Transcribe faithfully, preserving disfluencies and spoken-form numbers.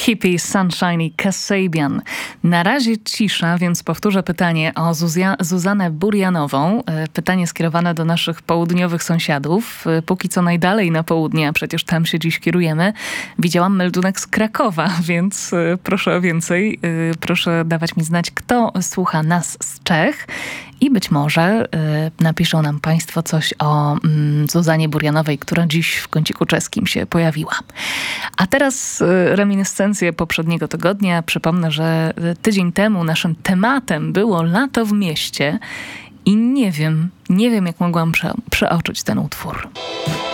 Hippie, Sunshine i Kasabian. Na razie cisza, więc powtórzę pytanie o Zuzia- Zuzannę Burjanową. Pytanie skierowane do naszych południowych sąsiadów. Póki co najdalej na południe, a przecież tam się dziś kierujemy. Widziałam meldunek z Krakowa, więc proszę o więcej. Proszę dawać mi znać, kto słucha nas z Czech. I być może y, napiszą nam Państwo coś o mm, Zuzannie Burjanowej, która dziś w kąciku czeskim się pojawiła. A teraz y, reminiscencje poprzedniego tygodnia. Przypomnę, że tydzień temu naszym tematem było lato w mieście i nie wiem, nie wiem jak mogłam prze- przeoczyć ten utwór.